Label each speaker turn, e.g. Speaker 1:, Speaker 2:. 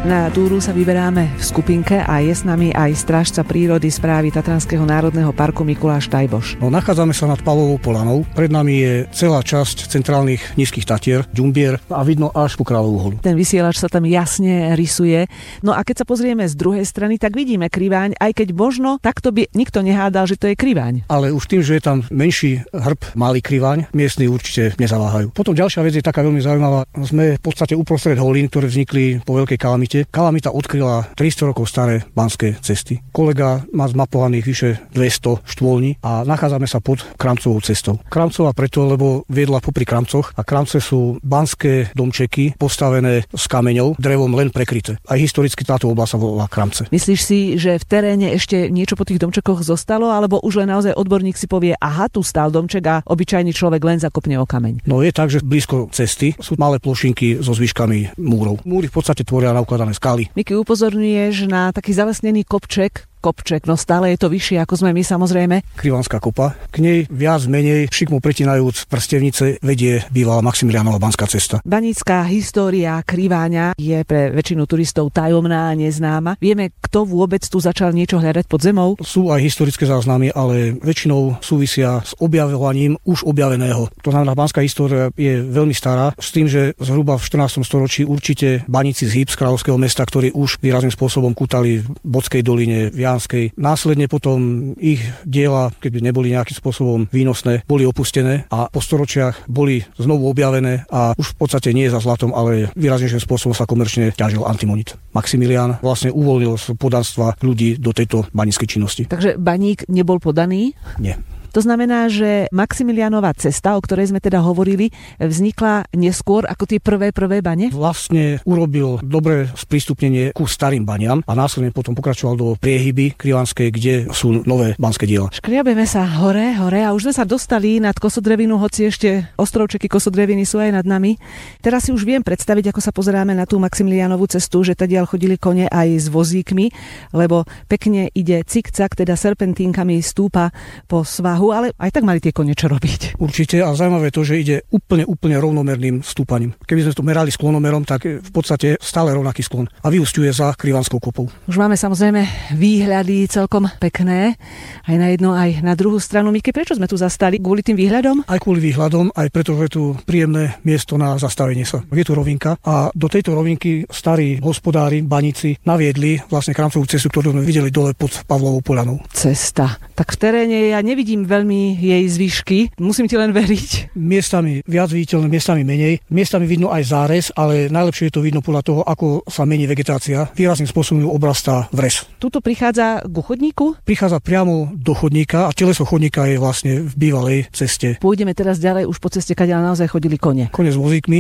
Speaker 1: Na túru sa vyberáme v skupinke a je s nami aj strážca prírody správy Tatranského národného parku Mikuláš Tajboš.
Speaker 2: Nachádzame sa nad Pavlovou polanou. Pred nami je celá časť centrálnych nízkych Tatier, Ďumbier a vidno až po Kráľovú holu.
Speaker 1: Ten vysielač sa tam jasne rysuje. No a keď sa pozrieme z druhej strany, tak vidíme Kriváň, aj keď možno takto by nikto nehádal, že to je Kriváň.
Speaker 2: Ale už tým, že je tam menší hrb, malý Kriváň, miestni určite nezaváhajú. Potom ďalšia vec je taká veľmi zaujímavá. Sme v podstate uprostred holín, ktoré vznikli po veľkej kalamite. Kalamita odkryla 300 rokov staré banské cesty. Kolega má zmapovaných vyše 200 štôlní a nachádzame sa pod Kramcovou cestou. Kramcová preto, lebo viedla popri Kramcoch a Kramce sú banské domčeky postavené z kameňov, drevom len prekryté. Aj historicky táto oblasť sa volá Kramce.
Speaker 1: Myslíš si, že v teréne ešte niečo po tých domčekoch zostalo, alebo už len naozaj odborník si povie, aha, tu stál domček a obyčajný človek len zakopne o kameň?
Speaker 2: No je tak, že blízko cesty sú malé plošinky so zvyškami múrov. Múry v podstate tvoria naukladané skaly.
Speaker 1: Miky, upozorňuješ na taký zalesnený kopček, no stále je to vyššie, ako sme my, samozrejme.
Speaker 2: Krivánska kopa. K nej viac menej šikmou pretinajúc prstevnice vedie bývalá Maximiliánova banská cesta.
Speaker 1: Banícka história Kriváňa je pre väčšinu turistov tajomná a neznáma. Vieme, kto vôbec tu začal niečo hľadať pod zemou?
Speaker 2: Sú aj historické záznamy, ale väčšinou súvisia s objavovaním už objaveného. To znamená, banská história je veľmi stará, s tým, že zhruba v 14. storočí určite baníci z Híb, z kráľovského mesta, ktorí už výrazným spôsobom kútali v Bodskej doline, následne potom ich diela, keby neboli nejakým spôsobom výnosné, boli opustené a po storočiach boli znovu objavené a už v podstate nie za zlatom, ale výraznejším spôsobom sa komerčne ťažil antimonit. Maximilián vlastne uvoľnil z podanstva ľudí do tejto baníckej činnosti.
Speaker 1: Takže baník nebol podaný?
Speaker 2: Nie.
Speaker 1: To znamená, že Maximiliánova cesta, o ktorej sme teda hovorili, vznikla neskôr ako tie prvé bane?
Speaker 2: Vlastne urobil dobré sprístupnenie ku starým baniam a následne potom pokračoval do Priehyby Krivánskej, kde sú nové banské diela.
Speaker 1: Škriabeme sa hore a už sme sa dostali nad Kosodrevinu, hoci ešte ostrovčeky Kosodreviny sú aj nad nami. Teraz si už viem predstaviť, ako sa pozeráme na tú Maximiliánovú cestu, že tadiaľ chodili kone aj s vozíkmi, lebo pekne ide cikcak, teda serpentínkami stúpa po svahu. Ale aj tak mali tie kone čo robiť.
Speaker 2: Určite a zaujímavé to, že ide úplne rovnomerným stúpaním. Keby sme to merali sklonomerom, tak v podstate stále rovnaký sklon a vyúsťuje za Krivánskou kopou.
Speaker 1: Už máme samozrejme výhľady celkom pekné, aj na jednu, aj na druhú stranu. Miky, prečo sme tu zastali? Kvôli tým výhľadom?
Speaker 2: Aj kvôli výhľadom, aj preto, že je tu príjemné miesto na zastavenie sa. Je tu rovinka a do tejto rovinky starí hospodári, baníci naviedli vlastne Kramcovú cestu, ktorú sme videli dole pod Pavlovou polanou.
Speaker 1: Cesta. Tak v teréne ja nevidím veľmi jej zvyšky. Musím ti len veriť.
Speaker 2: Miestami viac viditeľné, miestami menej. Miestami vidno aj zárez, ale najlepšie je to vidno podľa toho, ako sa mení vegetácia. Výrazným spôsobom obrastá vres.
Speaker 1: Tuto prichádza k chodníku?
Speaker 2: Prichádza priamo do chodníka a teleso chodníka je vlastne v bývalej ceste.
Speaker 1: Pôjdeme teraz ďalej už po ceste, kadiaľ naozaj chodili kone.
Speaker 2: Kone s vozíkmi.